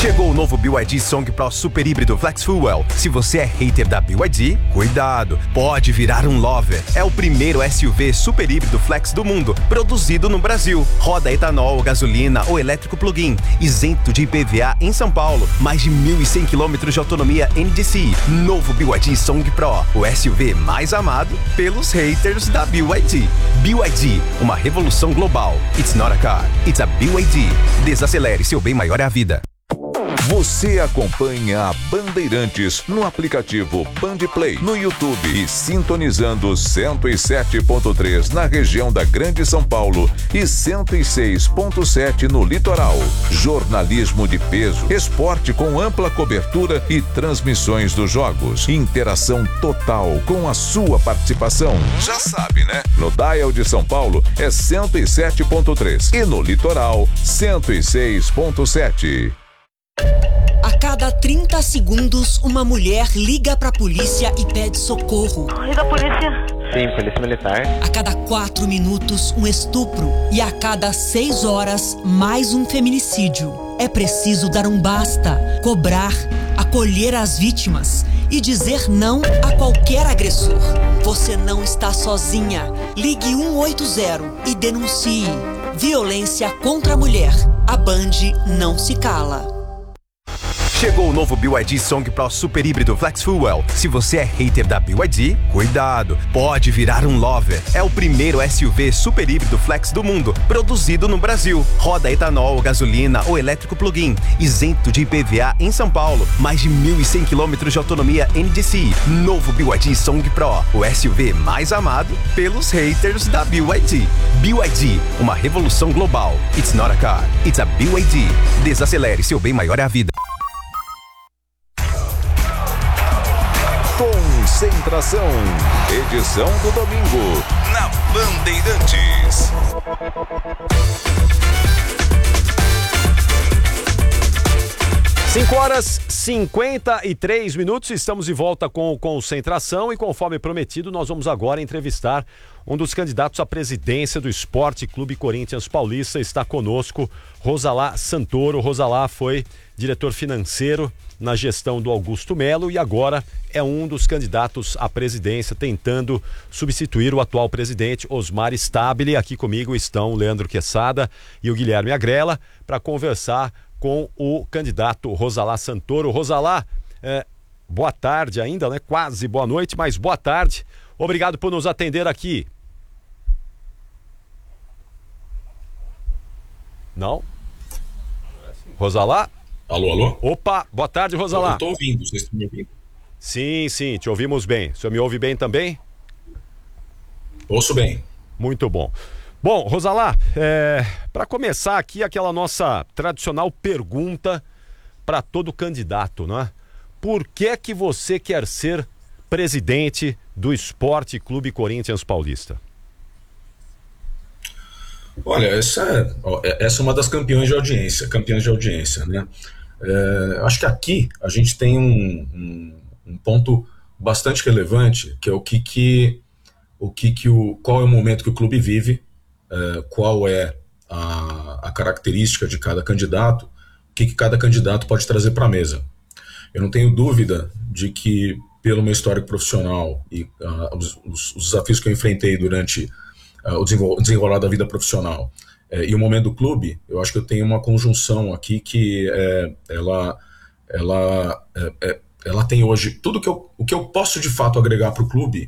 Chegou o novo BYD Song Pro Super Híbrido Flex Fuel. Se você é hater da BYD, cuidado, pode virar um lover. É o primeiro SUV super híbrido flex do mundo, produzido no Brasil. Roda etanol, gasolina ou elétrico plug-in, isento de IPVA em São Paulo. Mais de 1.100 km de autonomia NDCi. Novo BYD Song Pro, o SUV mais amado pelos haters da BYD. BYD, uma revolução global. It's not a car, it's a BYD. Desacelere, seu bem maior é a vida. Você acompanha a Bandeirantes no aplicativo Bandplay, no YouTube e sintonizando 107.3 na região da Grande São Paulo e 106.7 no litoral. Jornalismo de peso, esporte com ampla cobertura e transmissões dos jogos. Interação total com a sua participação. Já sabe, né? No dial de São Paulo é 107.3 e no litoral 106.7. A cada 30 segundos, uma mulher liga pra polícia e pede socorro. E da polícia? Sim, polícia militar. A cada 4 minutos, um estupro. E a cada 6 horas, mais um feminicídio. É preciso dar um basta, cobrar, acolher as vítimas e dizer não a qualquer agressor. Você não está sozinha. Ligue 180 e denuncie. Violência contra a mulher. A Band não se cala. Chegou o novo BYD Song Pro Super Híbrido Flex Fuel. Se você é hater da BYD, cuidado, pode virar um lover. É o primeiro SUV super híbrido flex do mundo, produzido no Brasil. Roda etanol, gasolina ou elétrico plug-in, isento de IPVA em São Paulo. Mais de 1.100 km de autonomia NDCi. Novo BYD Song Pro, o SUV mais amado pelos haters da BYD. BYD, uma revolução global. It's not a car, it's a BYD. Desacelere, seu bem maior é a vida. Concentração, edição do domingo, na Bandeirantes. 5h53, estamos de volta com Concentração e conforme prometido nós vamos agora entrevistar um dos candidatos à presidência do Esporte Clube Corinthians Paulista. Está conosco Rosalá Santoro. Rosalá foi diretor financeiro na gestão do Augusto Melo e agora é um dos candidatos à presidência tentando substituir o atual presidente Osmar Stabile. Aqui comigo estão o Leandro Quesada e o Guilherme Agrela para conversar com o candidato Rosalá Santoro. Rosalá, boa tarde ainda, né? Quase boa noite, mas boa tarde. Obrigado por nos atender aqui. Não? Rosalá? Alô, alô? Opa, boa tarde, Rosalá. Eu tô ouvindo, vocês estão me ouvindo? Sim, te ouvimos bem. O senhor me ouve bem também? Ouço bem. Muito bom. Bom, Rosalá, para começar aqui aquela nossa tradicional pergunta para todo candidato, né? Por que que você quer ser presidente do Esporte Clube Corinthians Paulista? Olha, essa é uma das campeãs de audiência, né? Acho que aqui a gente tem um ponto bastante relevante, que é qual é o momento que o clube vive, qual é a característica de cada candidato, o que cada candidato pode trazer para a mesa. Eu não tenho dúvida de que, pelo meu histórico profissional e os desafios que eu enfrentei durante o desenrolar da vida profissional e o momento do clube, eu acho que eu tenho uma conjunção aqui que ela tem hoje tudo o que eu posso de fato agregar para o clube,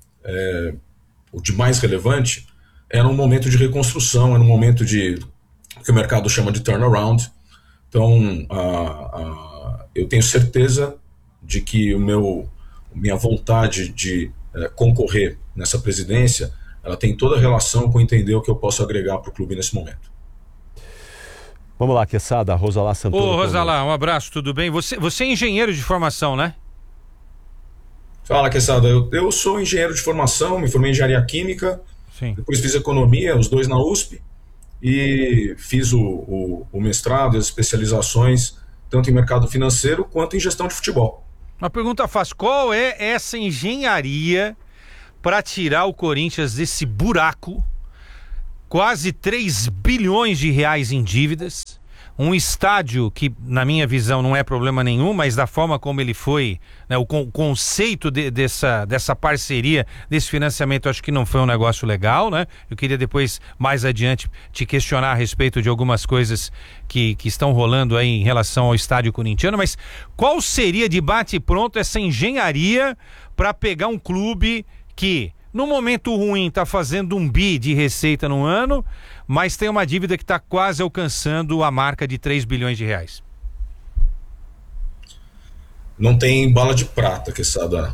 o de mais relevante, é num momento de reconstrução, é num momento que o mercado chama de turnaround. Então, eu tenho certeza de que minha vontade de concorrer nessa presidência, ela tem toda a relação com entender o que eu posso agregar para o clube nesse momento. Vamos lá, Quesada, Rosalá Santoro. Ô, Rosalá, um abraço, tudo bem? Você é engenheiro de formação, né? Fala, Quesada, eu sou engenheiro de formação, me formei em engenharia química. Sim. Depois fiz economia, os dois na USP, e fiz o mestrado e as especializações tanto em mercado financeiro quanto em gestão de futebol. Uma pergunta fácil, qual é essa engenharia para tirar o Corinthians desse buraco, quase 3 bilhões de reais em dívidas, um estádio que, na minha visão, não é problema nenhum, mas da forma como ele foi, né, o conceito dessa parceria, desse financiamento, acho que não foi um negócio legal, né? Eu queria depois, mais adiante, te questionar a respeito de algumas coisas que estão rolando aí em relação ao estádio corintiano, mas qual seria de bate-pronto essa engenharia para pegar um clube que, no momento ruim, está fazendo um bi de receita no ano, mas tem uma dívida que está quase alcançando a marca de 3 bilhões de reais? Não tem bala de prata, Quesada.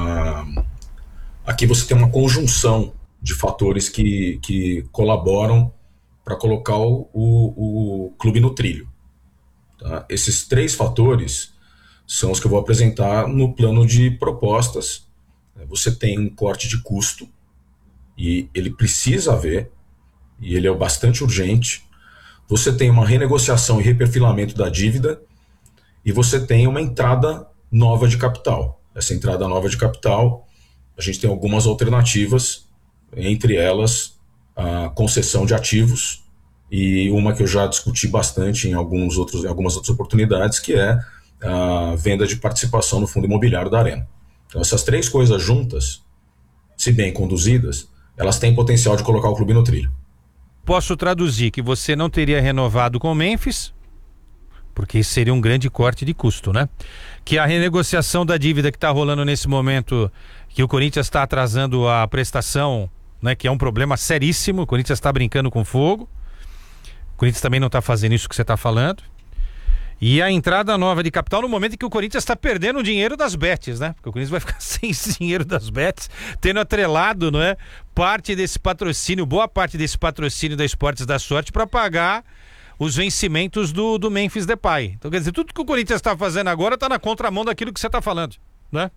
Aqui você tem uma conjunção de fatores que colaboram para colocar o clube no trilho. Tá? Esses 3 fatores são os que eu vou apresentar no plano de propostas. Você tem um corte de custo, e ele precisa haver, e ele é bastante urgente. Você tem uma renegociação e reperfilamento da dívida, e você tem uma entrada nova de capital. Essa entrada nova de capital, a gente tem algumas alternativas, entre elas a concessão de ativos, e uma que eu já discuti bastante em algumas outras oportunidades, que é a venda de participação no fundo imobiliário da Arena. Então essas 3 coisas juntas, se bem conduzidas, elas têm potencial de colocar o clube no trilho. Posso traduzir que você não teria renovado com o Memphis, porque isso seria um grande corte de custo, né? Que a renegociação da dívida que está rolando nesse momento, que o Corinthians está atrasando a prestação, né? Que é um problema seríssimo, o Corinthians está brincando com fogo, o Corinthians também não está fazendo isso que você está falando. E a entrada nova de capital no momento em que o Corinthians está perdendo o dinheiro das bets, né? Porque o Corinthians vai ficar sem esse dinheiro das bets, tendo atrelado, não é? Parte desse patrocínio, boa parte desse patrocínio da Esportes da Sorte para pagar os vencimentos do Memphis Depay. Então, quer dizer, tudo que o Corinthians está fazendo agora está na contramão daquilo que você está falando, né?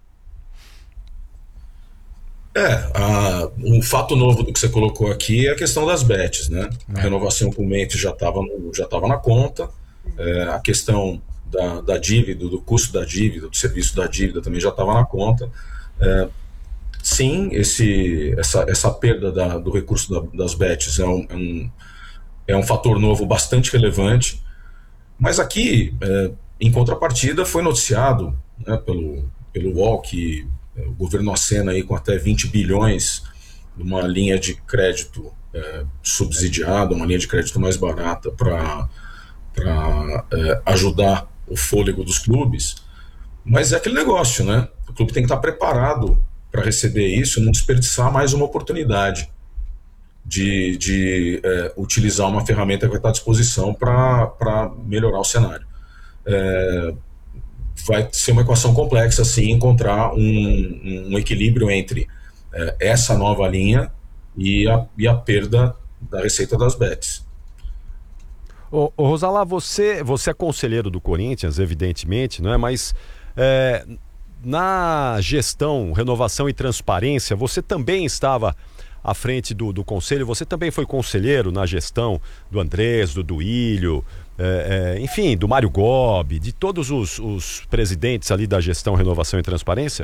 Um fato novo do que você colocou aqui é a questão das bets, né? A renovação com o Memphis já estava na conta. A questão da dívida, do custo da dívida, do serviço da dívida também já estava na conta. Sim, essa perda do recurso das bets é um fator novo bastante relevante, mas aqui, em contrapartida, foi noticiado, né, pelo UOL que o governo acena aí com até 20 bilhões numa linha de crédito subsidiada, uma linha de crédito mais barata para ajudar o fôlego dos clubes, mas é aquele negócio, né? O clube tem que estar preparado para receber isso e não desperdiçar mais uma oportunidade de utilizar uma ferramenta que vai estar à disposição para melhorar o cenário. Vai ser uma equação complexa, sim, encontrar um equilíbrio entre essa nova linha e a perda da receita das bets. Ô Rosalá, você é conselheiro do Corinthians, evidentemente, não é? Mas na gestão, renovação e transparência, você também estava à frente do conselho, você também foi conselheiro na gestão do Andrés, do Duílio, enfim, do Mário Gobi, de todos os presidentes ali da gestão, renovação e transparência?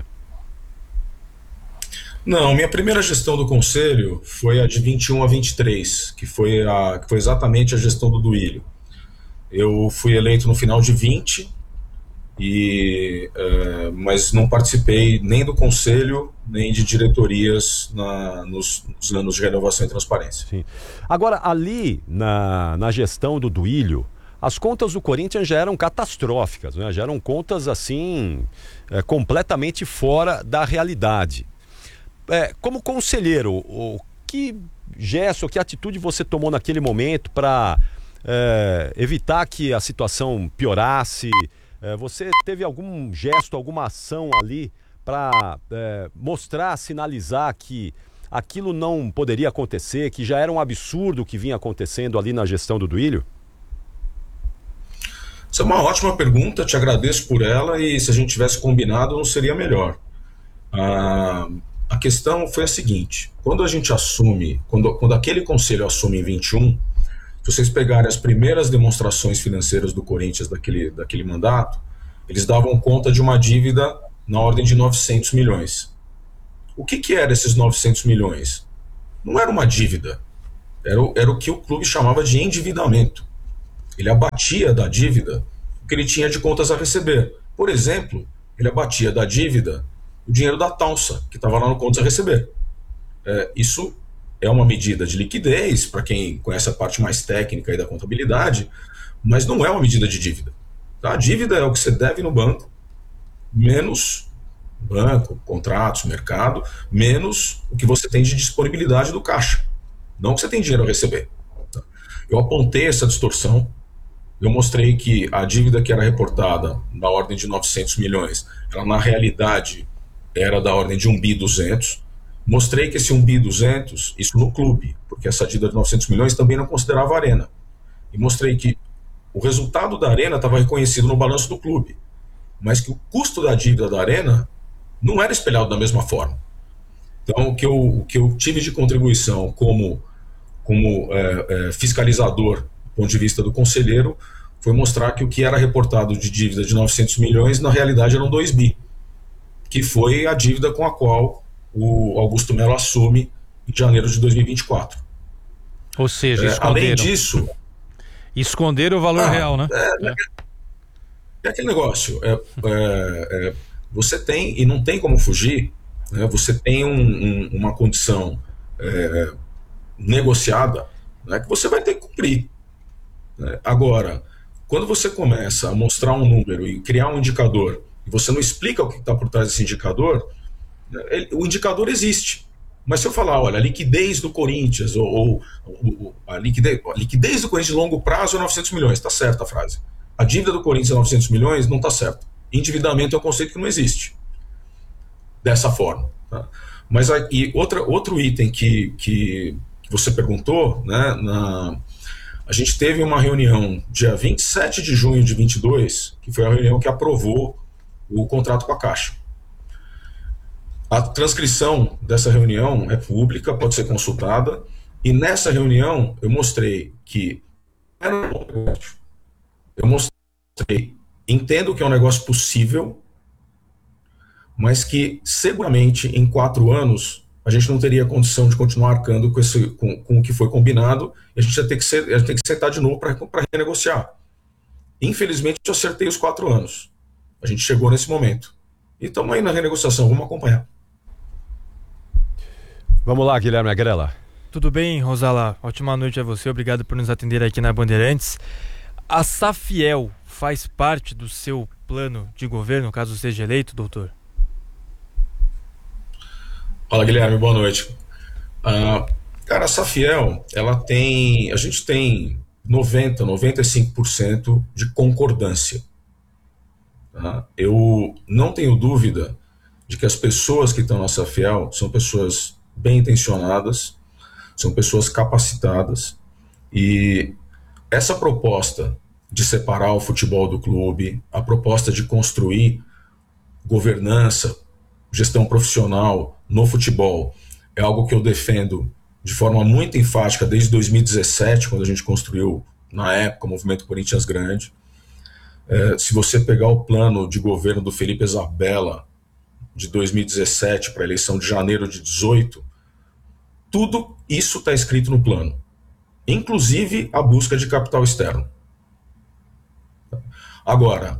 Não, minha primeira gestão do conselho foi a de 21 a 23, que foi exatamente a gestão do Duílio. Eu fui eleito no final de 20, mas não participei nem do conselho, nem de diretorias nos anos de renovação e transparência. Sim. Agora, ali na gestão do Duílio, as contas do Corinthians já eram catastróficas, né? Já eram contas assim, completamente fora da realidade. Como conselheiro, que gesto, que atitude você tomou naquele momento para evitar que a situação piorasse? Você teve algum gesto, alguma ação ali para mostrar, sinalizar que aquilo não poderia acontecer, que já era um absurdo o que vinha acontecendo ali na gestão do Duílio? Essa é uma ótima pergunta, te agradeço por ela, e se a gente tivesse combinado não seria melhor. A questão foi a seguinte: quando a gente assume, quando aquele conselho assume em 21, se vocês pegarem as primeiras demonstrações financeiras do Corinthians daquele mandato, eles davam conta de uma dívida na ordem de 900 milhões. O que era esses 900 milhões? Não era uma dívida, era o que o clube chamava de endividamento. ele abatia da dívida o que ele tinha de contas a receber. Por exemplo, ele abatia da dívida o dinheiro da Taunsa, que estava lá no contas a receber. Isso é uma medida de liquidez, para quem conhece a parte mais técnica aí da contabilidade, mas não é uma medida de dívida. Tá? A dívida é o que você deve no banco, menos banco, contratos, mercado, menos o que você tem de disponibilidade do caixa. Não que você tem dinheiro a receber. Tá? Eu apontei essa distorção, eu mostrei que a dívida que era reportada na ordem de 900 milhões, ela na realidade era da ordem de 1.200 bi. Mostrei que esse 1.200 bi, isso no clube, porque essa dívida de 900 milhões também não considerava a Arena. E mostrei que o resultado da Arena estava reconhecido no balanço do clube, mas que o custo da dívida da Arena não era espelhado da mesma forma. Então, o que eu tive de contribuição como fiscalizador, do ponto de vista do conselheiro, foi mostrar que o que era reportado de dívida de 900 milhões, na realidade eram 2 bi, que foi a dívida com a qual o Augusto Melo assume em janeiro de 2024. Ou seja, esconderam. Além disso... Esconderam o valor real, né? É aquele negócio. Você tem, e não tem como fugir, né, você tem uma condição negociada, né, que você vai ter que cumprir. Né? Agora, quando você começa a mostrar um número e criar um indicador, e você não explica o que está por trás desse indicador, o indicador existe. Mas se eu falar, olha, a liquidez do Corinthians, a liquidez do Corinthians de longo prazo é 900 milhões, está certa a frase. A dívida do Corinthians é 900 milhões, não está certo. Endividamento é um conceito que não existe dessa forma. Tá? Mas aí, outro item que você perguntou, né, a gente teve uma reunião dia 27 de junho de 22, que foi a reunião que aprovou o contrato com a Caixa. A transcrição dessa reunião é pública, pode ser consultada, e nessa reunião eu mostrei que era um bom negócio. Eu mostrei, entendo que é um negócio possível, mas que seguramente em 4 anos a gente não teria condição de continuar arcando com o que foi combinado, e a gente ia ter que sentar de novo para renegociar. Infelizmente eu acertei os 4 anos. A gente chegou nesse momento. E estamos aí na renegociação, vamos acompanhar. Vamos lá, Guilherme Agrela. Tudo bem, Rosala? Ótima noite a você, obrigado por nos atender aqui na Bandeirantes. A Safiel faz parte do seu plano de governo, caso seja eleito, doutor? Fala, Guilherme, boa noite. Cara, a Safiel, a gente tem 95% de concordância. Tá? Eu não tenho dúvida de que as pessoas que estão na Safiel são pessoas bem intencionadas, são pessoas capacitadas, e essa proposta de separar o futebol do clube, a proposta de construir governança, gestão profissional no futebol, é algo que eu defendo de forma muito enfática desde 2017, quando a gente construiu, na época, o Movimento Corinthians Grande. Se você pegar o plano de governo do Felipe Isabella de 2017 para a eleição de janeiro de 2018, tudo isso está escrito no plano, inclusive a busca de capital externo. Agora,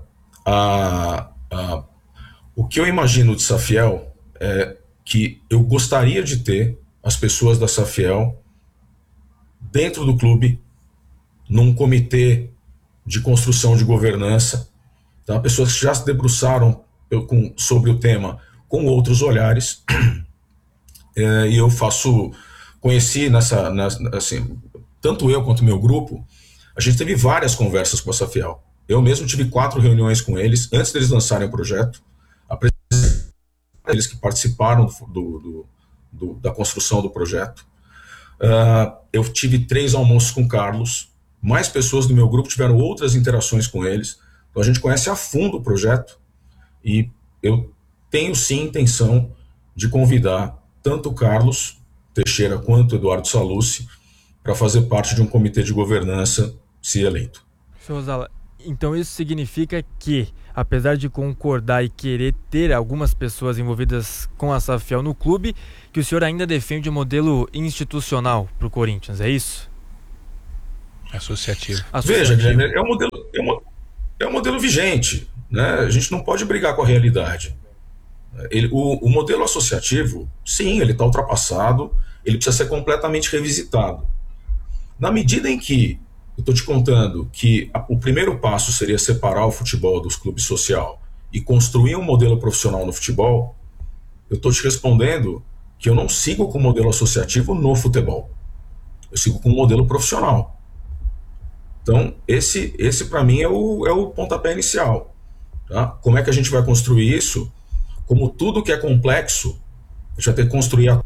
o que eu imagino de Safiel é que eu gostaria de ter as pessoas da Safiel dentro do clube, num comitê de construção de governança, tá? Pessoas que já se debruçaram sobre o tema com outros olhares, e eu conheci assim, tanto eu quanto o meu grupo, a gente teve várias conversas com a Safiel. Eu mesmo tive 4 reuniões com eles antes deles lançarem o projeto, eles que participaram da construção do projeto. Eu tive 3 almoços com o Carlos, mais pessoas do meu grupo tiveram outras interações com eles, então a gente conhece a fundo o projeto, e eu tenho sim intenção de convidar tanto o Carlos Teixeira quanto o Eduardo Sallucci para fazer parte de um comitê de governança, se eleito. Senhor Rosala, então isso significa que, apesar de concordar e querer ter algumas pessoas envolvidas com a Safiel no clube, que o senhor ainda defende o modelo institucional para o Corinthians, é isso? Associativo. Veja, Guilherme, é um modelo vigente, né? A gente não pode brigar com a realidade. O modelo associativo, sim, ele está ultrapassado, ele precisa ser completamente revisitado. Na medida em que, eu estou te contando que o primeiro passo seria separar o futebol dos clubes social e construir um modelo profissional no futebol, eu estou te respondendo que eu não sigo com o modelo associativo no futebol. Eu sigo com o modelo profissional. Então, esse para mim é o pontapé inicial. Tá? Como é que a gente vai construir isso? Como tudo que é complexo, a gente vai ter que construir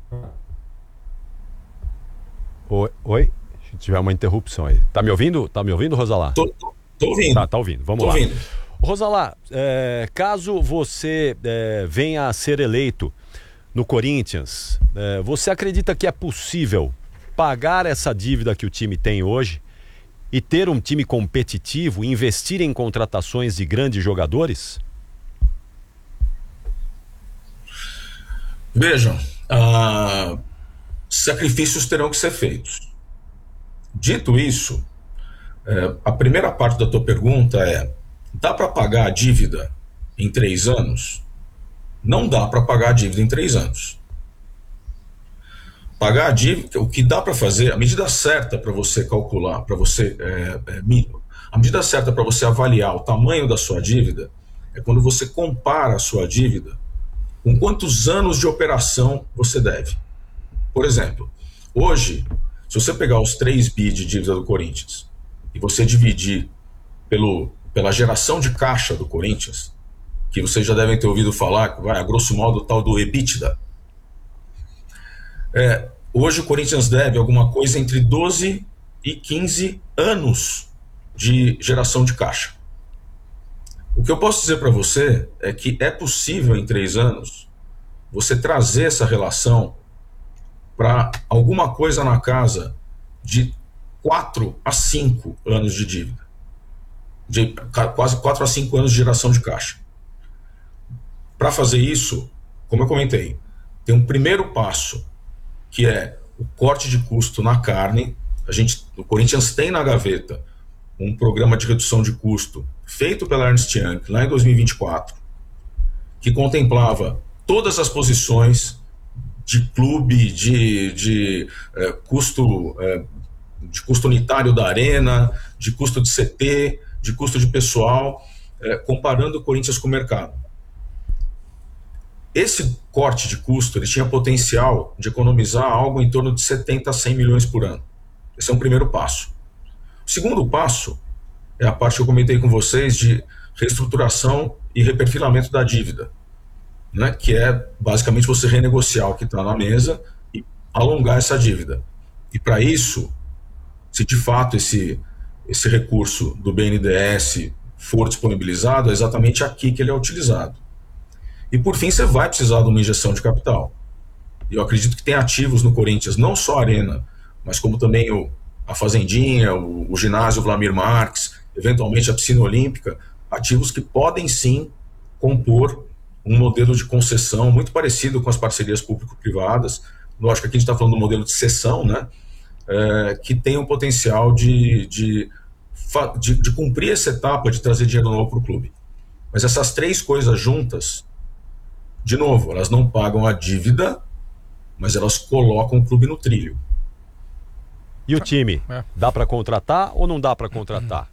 Oi? Se tiver uma interrupção aí. Tá me ouvindo? Tá me ouvindo, Rosalá? Tô ouvindo. Tá ouvindo. Vamos lá. Ouvindo. Rosalá, caso você venha a ser eleito no Corinthians, você acredita que é possível pagar essa dívida que o time tem hoje e ter um time competitivo, investir em contratações de grandes jogadores? Vejam, sacrifícios terão que ser feitos. Dito isso, a primeira parte da tua pergunta é: dá para pagar a dívida em 3 anos? Não dá para pagar a dívida em 3 anos. Pagar a dívida, o que dá para fazer, a medida certa para você calcular, para você a medida certa para você avaliar o tamanho da sua dívida é quando você compara a sua dívida com quantos anos de operação você deve. Por exemplo, hoje, se você pegar os 3 bi de dívida do Corinthians e você dividir pela geração de caixa do Corinthians, que vocês já devem ter ouvido falar, que vai a grosso modo o tal do EBITDA. Hoje o Corinthians deve alguma coisa entre 12 e 15 anos de geração de caixa. O que eu posso dizer para você é que é possível em 3 anos você trazer essa relação para alguma coisa na casa de 4 a 5 anos de dívida. De quase 4 a 5 anos de geração de caixa. Para fazer isso, como eu comentei, tem um primeiro passo, que é o corte de custo na carne. O Corinthians tem na gaveta um programa de redução de custo feito pela Ernst Young lá em 2024, que contemplava todas as posições de clube, de custo unitário da arena, de custo de CT, de custo de pessoal, comparando o Corinthians com o mercado. Esse corte de custo ele tinha potencial de economizar algo em torno de 70 a 100 milhões por ano. Esse é um primeiro passo. O segundo passo é a parte que eu comentei com vocês de reestruturação e reperfilamento da dívida, né? Que é basicamente você renegociar o que está na mesa e alongar essa dívida. E para isso, se de fato esse recurso do BNDES for disponibilizado, é exatamente aqui que ele é utilizado. E por fim, você vai precisar de uma injeção de capital. E eu acredito que tem ativos no Corinthians, não só a Arena, mas como também a Fazendinha, o ginásio Vlamir Marques, eventualmente a piscina olímpica, ativos que podem sim compor um modelo de concessão muito parecido com as parcerias público-privadas. Lógico que aqui a gente está falando do modelo de cessão, né? Que tem um potencial de cumprir essa etapa de trazer dinheiro novo para o clube. Mas essas 3 coisas juntas, de novo, elas não pagam a dívida, mas elas colocam o clube no trilho. E o time? Dá para contratar ou não dá para contratar?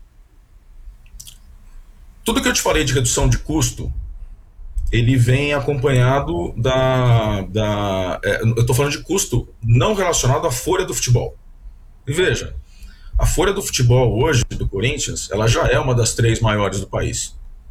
Tudo que eu te falei de redução de custo, ele vem acompanhado eu estou falando de custo não relacionado à folha do futebol. E veja, a folha do futebol hoje do Corinthians, ela já é uma das 3 maiores do país.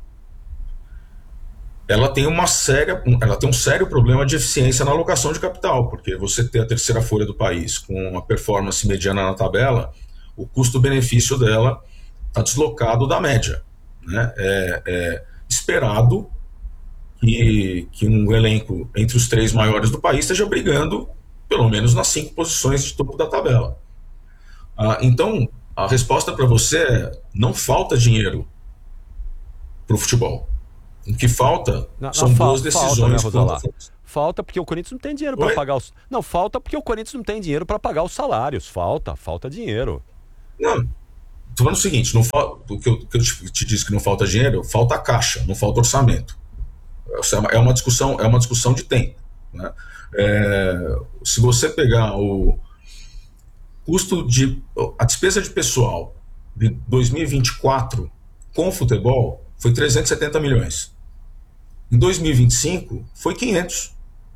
Ela tem um sério problema de eficiência na alocação de capital, porque você ter a 3ª folha do país com uma performance mediana na tabela, o custo-benefício dela está deslocado da média, né? É esperado que um elenco entre os 3 maiores do país esteja brigando pelo menos nas 5 posições de topo da tabela. Então, a resposta para você é: não falta dinheiro para o futebol. O que falta são boas decisões. Falta porque o Corinthians não tem dinheiro para pagar os... Não, falta porque o Corinthians não tem dinheiro para pagar os salários. Falta dinheiro. Não, tô falando o seguinte, não o que eu te disse que não falta dinheiro, falta caixa, não falta orçamento. É uma discussão de tempo, né? Se você pegar a despesa de pessoal de 2024 com o futebol foi 370 milhões. Em 2025 foi 500.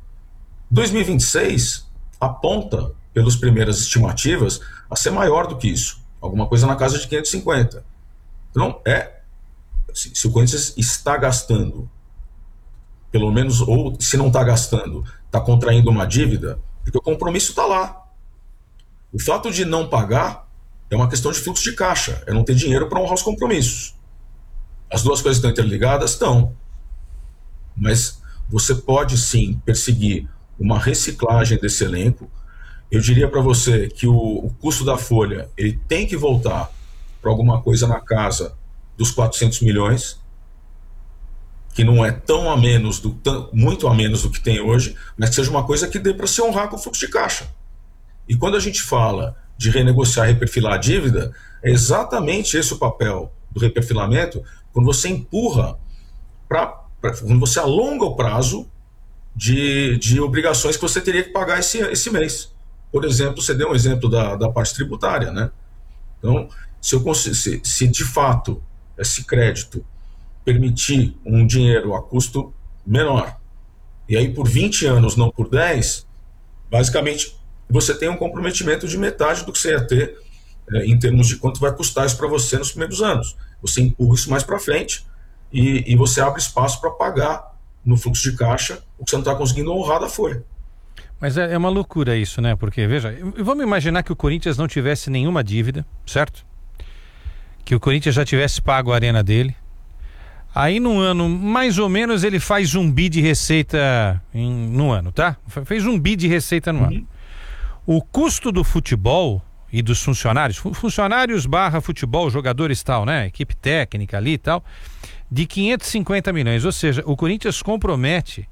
2026 aponta, pelas primeiras estimativas, a ser maior do que isso. Alguma coisa na casa de 550. Então, se o Corinthians está gastando, pelo menos, ou se não está gastando, está contraindo uma dívida, porque o compromisso está lá. O fato de não pagar é uma questão de fluxo de caixa, é não ter dinheiro para honrar os compromissos. As duas coisas estão interligadas? Estão. Mas você pode sim perseguir uma reciclagem desse elenco. Eu diria para você que o custo da folha ele tem que voltar para alguma coisa na casa dos 400 milhões, que não é muito a menos do que tem hoje, mas que seja uma coisa que dê para se honrar com o fluxo de caixa. E quando a gente fala de renegociar, reperfilar a dívida, é exatamente esse o papel do reperfilamento, quando você empurra quando você alonga o prazo de obrigações que você teria que pagar esse mês. Por exemplo, você deu um exemplo da parte tributária, né? Então, se de fato esse crédito permitir um dinheiro a custo menor, e aí por 20 anos, não por 10, basicamente você tem um comprometimento de metade do que você ia ter em termos de quanto vai custar isso para você nos primeiros anos. Você empurra isso mais para frente e você abre espaço para pagar no fluxo de caixa o que você não está conseguindo honrar da folha. Mas é uma loucura isso, né? Porque, veja, vamos imaginar que o Corinthians não tivesse nenhuma dívida, certo? Que o Corinthians já tivesse pago a arena dele. Aí num ano, mais ou menos, ele faz 1 bi de receita no ano, tá? Fez 1 bi de receita no ano. O custo do futebol e dos funcionários / futebol, jogadores tal, né? Equipe técnica ali e tal, de 550 milhões. Ou seja, o Corinthians compromete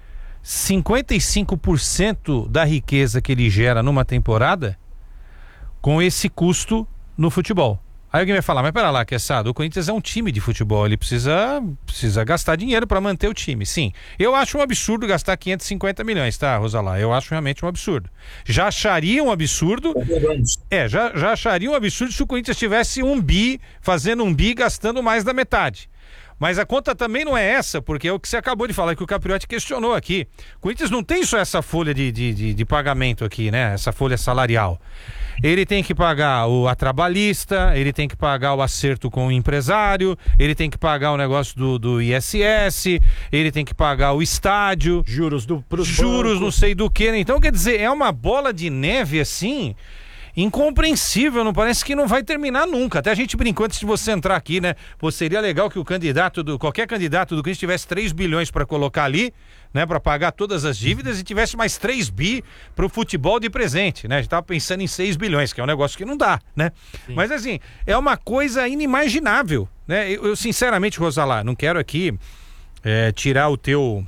55% da riqueza que ele gera numa temporada com esse custo no futebol. Aí alguém vai falar, mas pera lá, Queçado, o Corinthians é um time de futebol, ele precisa gastar dinheiro para manter o time. Sim, eu acho um absurdo gastar 550 milhões, tá, Rosalá? Eu acho realmente um absurdo. Já acharia um absurdo... já acharia um absurdo se o Corinthians tivesse 1 bi, fazendo 1 bi, gastando mais da metade. Mas a conta também não é essa, porque é o que você acabou de falar, que o Capriotti questionou aqui. O Corinthians não tem só essa folha de pagamento aqui, né? Essa folha salarial. Ele tem que pagar a trabalhista, ele tem que pagar o acerto com o empresário, ele tem que pagar o negócio do ISS, ele tem que pagar o estádio. Juros não sei do que. Então, quer dizer, é uma bola de neve assim... incompreensível, não parece que não vai terminar nunca. Até a gente brincou antes de você entrar aqui, né? Pô, seria legal que qualquer candidato do Corinthians tivesse 3 bilhões para colocar ali, né? Para pagar todas as dívidas e tivesse mais 3 bi para o futebol de presente, né? A gente tava pensando em 6 bilhões, que é um negócio que não dá, né? Sim. Mas assim, é uma coisa inimaginável, né? Eu sinceramente, Rosalá, não quero aqui tirar o teu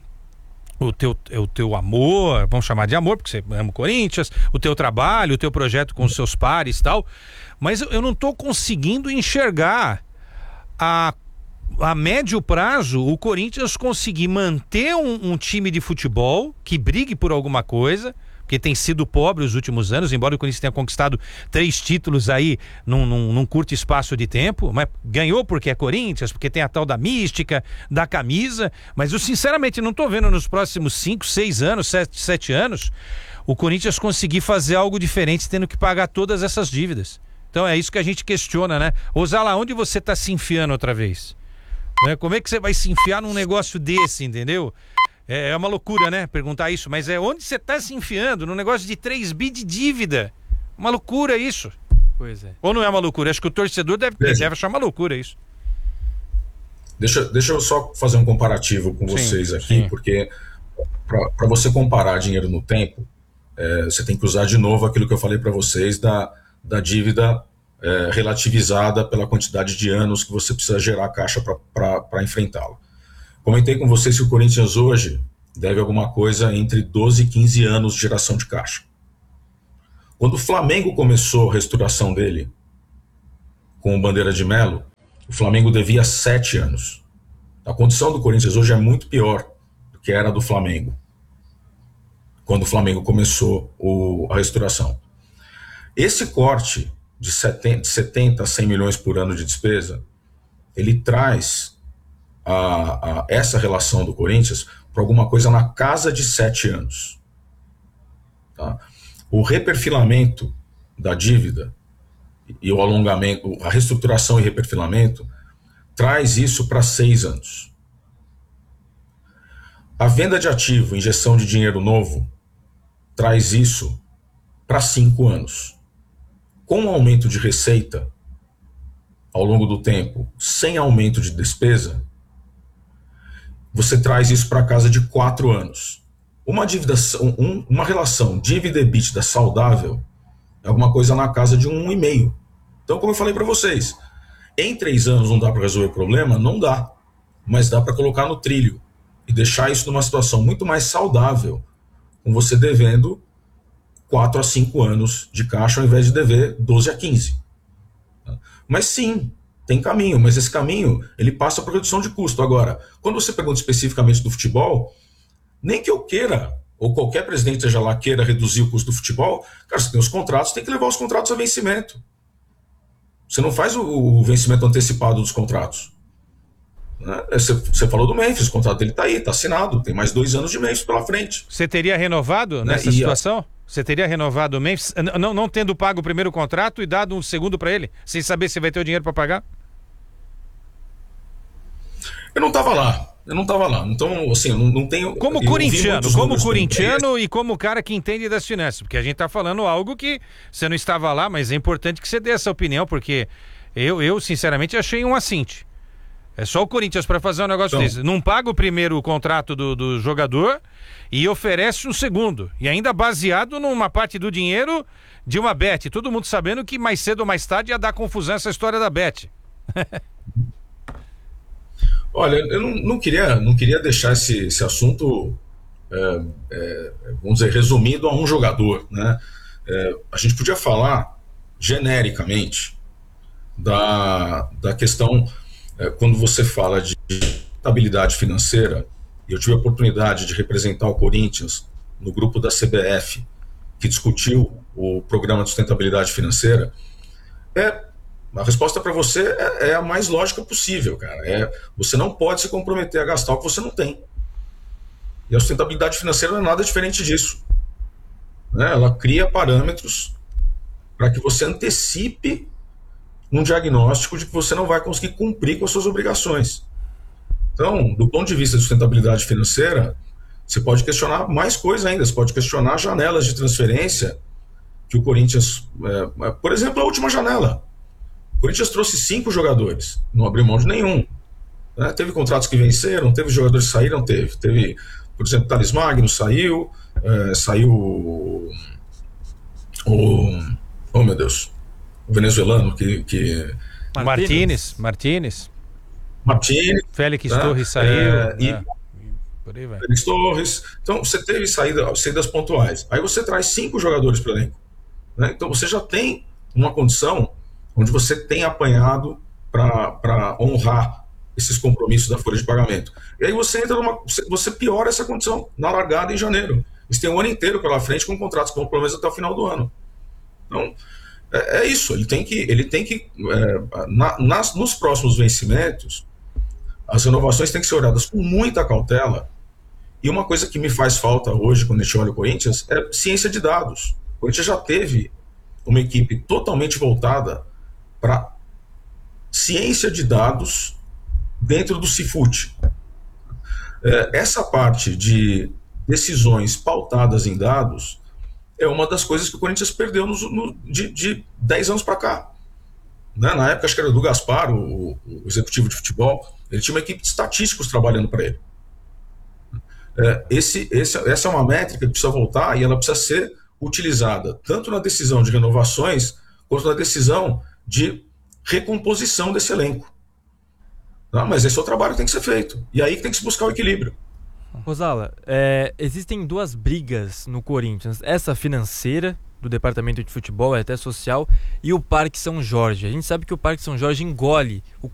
amor, vamos chamar de amor, porque você ama o Corinthians, o teu trabalho, o teu projeto com os seus pares e tal, mas eu não estou conseguindo enxergar a médio prazo o Corinthians conseguir manter um time de futebol que brigue por alguma coisa, porque tem sido pobre os últimos anos, embora o Corinthians tenha conquistado 3 títulos aí num curto espaço de tempo, mas ganhou porque é Corinthians, porque tem a tal da mística, da camisa, mas eu sinceramente não tô vendo nos próximos 5, 6 anos, 7 anos, o Corinthians conseguir fazer algo diferente tendo que pagar todas essas dívidas. Então é isso que a gente questiona, né? Osala, onde você tá se enfiando outra vez? Né? Como é que você vai se enfiar num negócio desse, entendeu? É uma loucura, né? Perguntar isso, mas onde você está se enfiando? Num negócio de 3 bi de dívida. Uma loucura isso. Pois é. Ou não é uma loucura? Acho que o torcedor deve achar uma loucura isso. Deixa eu só fazer um comparativo com vocês aqui, porque para você comparar dinheiro no tempo, você tem que usar de novo aquilo que eu falei para vocês da dívida relativizada pela quantidade de anos que você precisa gerar caixa para enfrentá-la. Comentei com vocês que o Corinthians hoje deve alguma coisa entre 12 e 15 anos de geração de caixa. Quando o Flamengo começou a restauração dele, com o Bandeira de Melo, o Flamengo devia 7 anos. A condição do Corinthians hoje é muito pior do que era do Flamengo, quando o Flamengo começou a restauração. Esse corte de 70 a 100 milhões por ano de despesa, ele traz essa relação do Corinthians para alguma coisa na casa de 7 anos. Tá? O reperfilamento da dívida e o alongamento, a reestruturação e reperfilamento, traz isso para 6 anos. A venda de ativo, injeção de dinheiro novo, traz isso para 5 anos. Com o aumento de receita ao longo do tempo, sem aumento de despesa, você traz isso para casa de 4 anos. Uma relação dívida-EBITDA saudável é alguma coisa na casa de 1,5. Então, como eu falei para vocês, em 3 anos não dá para resolver o problema? Não dá. Mas dá para colocar no trilho e deixar isso numa situação muito mais saudável, com você devendo 4 a 5 anos de caixa ao invés de dever 12 a 15. Mas sim, tem caminho, mas esse caminho ele passa por redução de custo. Agora, quando você pergunta especificamente do futebol, nem que eu queira, ou qualquer presidente seja lá queira reduzir o custo do futebol, cara, você tem os contratos, tem que levar os contratos a vencimento. Você não faz o vencimento antecipado dos contratos. Né? Você falou do Memphis, o contrato dele está aí, está assinado, tem mais 2 anos de Memphis pela frente. Você teria renovado nessa situação? Você teria renovado o Memphis, não tendo pago o primeiro contrato e dado um segundo para ele, sem saber se vai ter o dinheiro para pagar? Eu não estava lá. Então, assim, não tenho... Como corintiano e como cara que entende das finanças, porque a gente está falando algo que você não estava lá, mas é importante que você dê essa opinião, porque eu sinceramente achei um assinte. É só o Corinthians para fazer um negócio desse. Não paga o primeiro contrato do jogador e oferece um segundo. E ainda baseado numa parte do dinheiro de uma bet. Todo mundo sabendo que mais cedo ou mais tarde ia dar confusão essa história da bet. Olha, eu não queria deixar esse assunto, vamos dizer, resumido a um jogador, né? A gente podia falar genericamente da questão, quando você fala de estabilidade financeira, e eu tive a oportunidade de representar o Corinthians no grupo da CBF, que discutiu o programa de sustentabilidade financeira, a resposta para você é a mais lógica possível, cara. Você não pode se comprometer a gastar o que você não tem. E a sustentabilidade financeira não é nada diferente disso. Né? Ela cria parâmetros para que você antecipe um diagnóstico de que você não vai conseguir cumprir com as suas obrigações. Então, do ponto de vista de sustentabilidade financeira, você pode questionar mais coisa ainda. Você pode questionar janelas de transferência que o Corinthians... por exemplo, a última janela. O Corinthians trouxe 5 jogadores, não abriu mão de nenhum. Né? Teve contratos que venceram, teve jogadores que saíram, teve, por exemplo, Thales Magno saiu, saiu oh meu Deus, o venezuelano que Martínez. Félix Torres saiu. Por aí vai. Félix Torres. Então você teve saídas pontuais. Aí você traz 5 jogadores para o elenco. Né? Então você já tem uma condição onde você tem apanhado para honrar esses compromissos da folha de pagamento. E aí você você piora essa condição na largada em janeiro. Você tem um ano inteiro pela frente com contratos que vão pelo menos até o final do ano. Então, é isso. Ele tem que nos próximos vencimentos, as renovações têm que ser olhadas com muita cautela. E uma coisa que me faz falta hoje, quando a gente olha o Corinthians, é ciência de dados. O Corinthians já teve uma equipe totalmente voltada para ciência de dados dentro do Cifut. Essa parte de decisões pautadas em dados é uma das coisas que o Corinthians perdeu de 10 anos para cá. Né? Na época, acho que era do Gaspar, o executivo de futebol, ele tinha uma equipe de estatísticos trabalhando para ele. Essa é uma métrica que precisa voltar e ela precisa ser utilizada tanto na decisão de renovações quanto na decisão de recomposição desse elenco. Não, mas esse é o trabalho que tem que ser feito. E aí que tem que se buscar o equilíbrio. Rosala, existem duas brigas no Corinthians. Essa financeira, do departamento de futebol, até social, e o Parque São Jorge. A gente sabe que o Parque São Jorge engole o